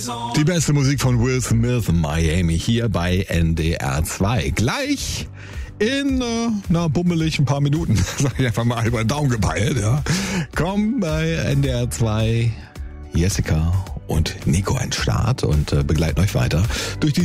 Die beste Musik von Will Smith, Miami, hier bei NDR 2. Gleich in, bummelig ein paar Minuten, sag ich einfach mal über den Daumen gepeilt, ja. Kommen bei NDR 2 Jessica und Nico an den Start und begleiten euch weiter durch die